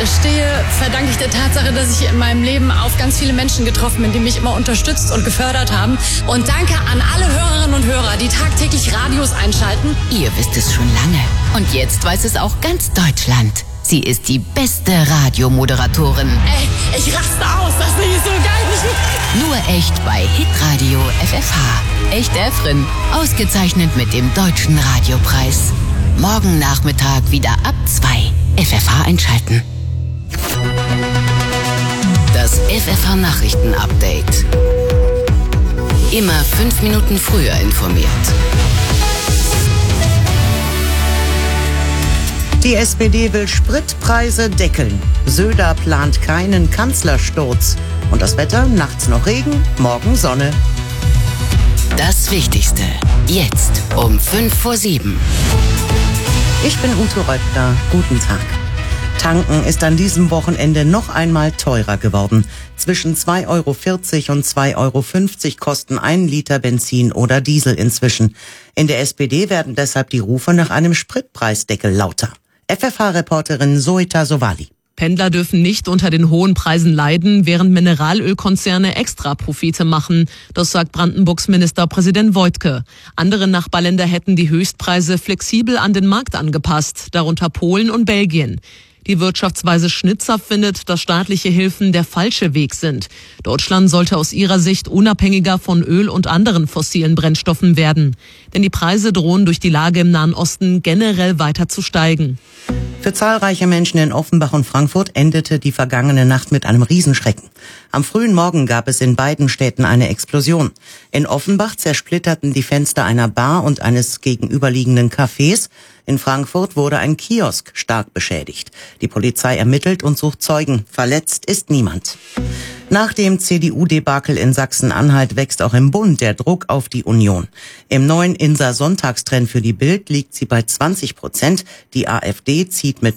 stehe, verdanke ich der Tatsache, dass ich in meinem Leben auf ganz viele Menschen getroffen bin, die mich immer unterstützt und gefördert haben. Und danke an alle Hörerinnen und Hörer, die tagtäglich Radios einschalten. Ihr wisst es schon lange. Und jetzt weiß es auch ganz Deutschland. Sie ist die beste Radiomoderatorin. Ey, ich raste aus, das Ding ist so geil. Nur echt bei Hitradio FFH. Echt Efren. Ausgezeichnet mit dem Deutschen Radiopreis. Morgen Nachmittag wieder ab 2. FFH einschalten. Das FFH Nachrichten-Update. Immer 5 Minuten früher informiert. Die SPD will Spritpreise deckeln. Söder plant keinen Kanzlersturz. Und das Wetter, nachts noch Regen, morgen Sonne. Das Wichtigste, jetzt um 6:55. Ich bin Ute Röttger. Guten Tag. Tanken ist an diesem Wochenende noch einmal teurer geworden. Zwischen 2,40 € und 2,50 € kosten 1 Liter Benzin oder Diesel inzwischen. In der SPD werden deshalb die Rufe nach einem Spritpreisdeckel lauter. FFH-Reporterin Zoita Sowali. Pendler dürfen nicht unter den hohen Preisen leiden, während Mineralölkonzerne Extraprofite machen. Das sagt Brandenburgs Ministerpräsident Woidke. Andere Nachbarländer hätten die Höchstpreise flexibel an den Markt angepasst, darunter Polen und Belgien. Die Wirtschaftsweise Schnitzer findet, dass staatliche Hilfen der falsche Weg sind. Deutschland sollte aus ihrer Sicht unabhängiger von Öl und anderen fossilen Brennstoffen werden. Denn die Preise drohen durch die Lage im Nahen Osten generell weiter zu steigen. Für zahlreiche Menschen in Offenbach und Frankfurt endete die vergangene Nacht mit einem Riesenschrecken. Am frühen Morgen gab es in beiden Städten eine Explosion. In Offenbach zersplitterten die Fenster einer Bar und eines gegenüberliegenden Cafés. In Frankfurt wurde ein Kiosk stark beschädigt. Die Polizei ermittelt und sucht Zeugen. Verletzt ist niemand. Nach dem CDU-Debakel in Sachsen-Anhalt wächst auch im Bund der Druck auf die Union. Im neuen Insa-Sonntagstrend für die Bild liegt sie bei 20%. Die AfD zieht mit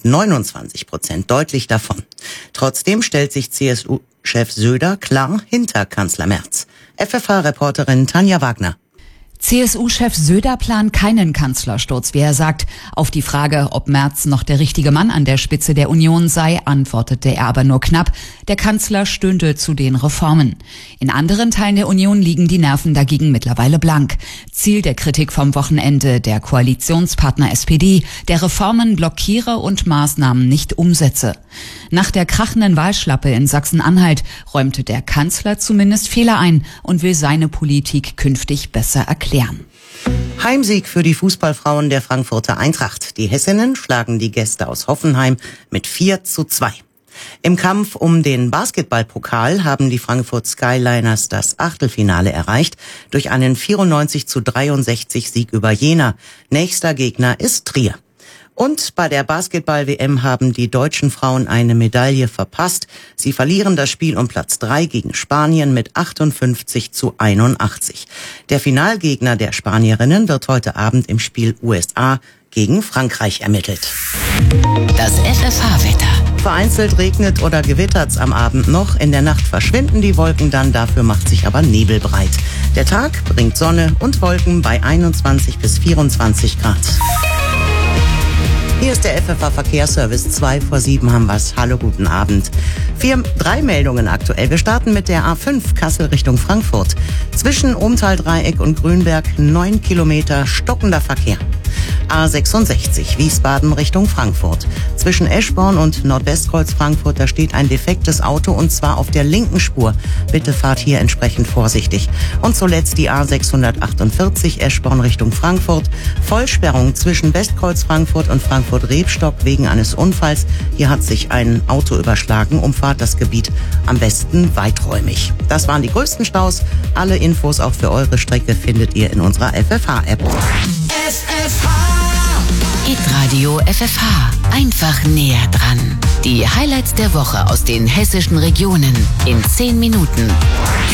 29% deutlich davon. Trotzdem stellt sich CSU-Chef Söder klar hinter Kanzler Merz. FFH-Reporterin Tanja Wagner. CSU-Chef Söder plant keinen Kanzlersturz, wie er sagt. Auf die Frage, ob Merz noch der richtige Mann an der Spitze der Union sei, antwortete er aber nur knapp. Der Kanzler stünde zu den Reformen. In anderen Teilen der Union liegen die Nerven dagegen mittlerweile blank. Ziel der Kritik vom Wochenende, der Koalitionspartner SPD, der Reformen blockiere und Maßnahmen nicht umsetze. Nach der krachenden Wahlschlappe in Sachsen-Anhalt räumte der Kanzler zumindest Fehler ein und will seine Politik künftig besser erklären. Heimsieg für die Fußballfrauen der Frankfurter Eintracht. Die Hessinnen schlagen die Gäste aus Hoffenheim mit 4:2. Im Kampf um den Basketballpokal haben die Frankfurt Skyliners das Achtelfinale erreicht durch einen 94:63 Sieg über Jena. Nächster Gegner ist Trier. Und bei der Basketball-WM haben die deutschen Frauen eine Medaille verpasst. Sie verlieren das Spiel um Platz 3 gegen Spanien mit 58:81. Der Finalgegner der Spanierinnen wird heute Abend im Spiel USA gegen Frankreich ermittelt. Das FFH-Wetter. Vereinzelt regnet oder gewittert's am Abend noch. In der Nacht verschwinden die Wolken dann, dafür macht sich aber Nebel breit. Der Tag bringt Sonne und Wolken bei 21 bis 24 Grad. Hier ist der FFH Verkehrsservice. 6:55 haben wir's. Hallo, guten Abend. 3 Meldungen aktuell. Wir starten mit der A5 Kassel Richtung Frankfurt. Zwischen Ohmtal-Dreieck und Grünberg 9 Kilometer stockender Verkehr. A66 Wiesbaden Richtung Frankfurt. Zwischen Eschborn und Nordwestkreuz Frankfurt, da steht ein defektes Auto und zwar auf der linken Spur. Bitte fahrt hier entsprechend vorsichtig. Und zuletzt die A648 Eschborn Richtung Frankfurt. Vollsperrung zwischen Westkreuz Frankfurt und Frankfurt-Rebstock wegen eines Unfalls. Hier hat sich ein Auto überschlagen. Umfahrt das Gebiet am besten weiträumig. Das waren die größten Staus. Alle Infos auch für eure Strecke findet ihr in unserer FFH-App. Hitradio FFH. Einfach näher dran. Die Highlights der Woche aus den hessischen Regionen in 10 Minuten.